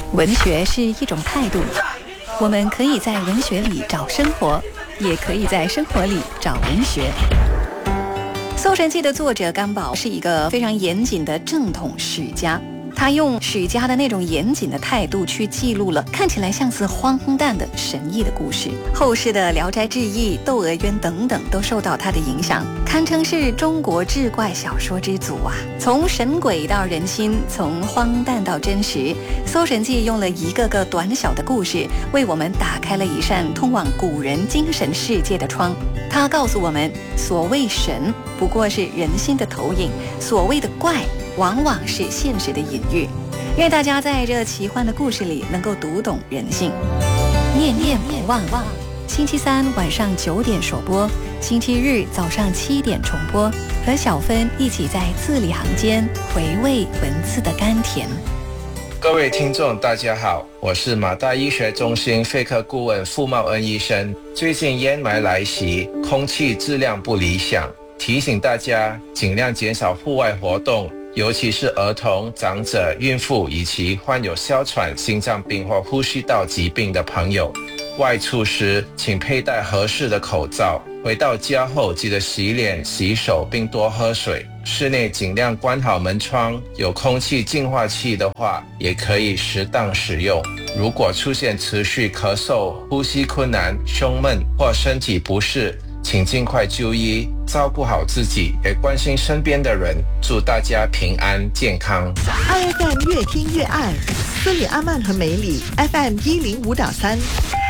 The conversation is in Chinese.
文学是一种态度，我们可以在文学里找生活，也可以在生活里找文学。《搜神记》的作者甘宝是一个非常严谨的正统史家，他用史家的那种严谨的态度去记录了看起来像是荒诞的神异的故事。后世的《聊斋志异》《窦娥冤》等等都受到他的影响，堪称是中国志怪小说之祖啊！从神鬼到人心，从荒诞到真实，《搜神记》用了一个个短小的故事，为我们打开了一扇通往古人精神世界的窗。他告诉我们，所谓神不过是人心的投影，所谓的怪往往是现实的隐喻。愿大家在这奇幻的故事里能够读懂人性。念念不忘，星期三晚上9点首播，星期日早上7点重播，和小芬一起在字里行间回味文字的甘甜。 各位听众大家好，我是马大医学中心肺科顾问傅茂恩医生。最近烟霾来袭，空气质量不理想，提醒大家尽量减少户外活动，尤其是儿童、长者、孕妇以及患有哮喘、心脏病或呼吸道疾病的朋友。外出时请佩戴合适的口罩，回到家后记得洗脸、洗手并多喝水。室内尽量关好门窗，有空气净化器的话也可以适当使用。如果出现持续咳嗽、呼吸困难、胸闷或身体不适，请尽快就医，照顾好自己，也关心身边的人。祝大家平安健康。 2FM 越听越爱，斯里阿曼和梅里 FM 105.3。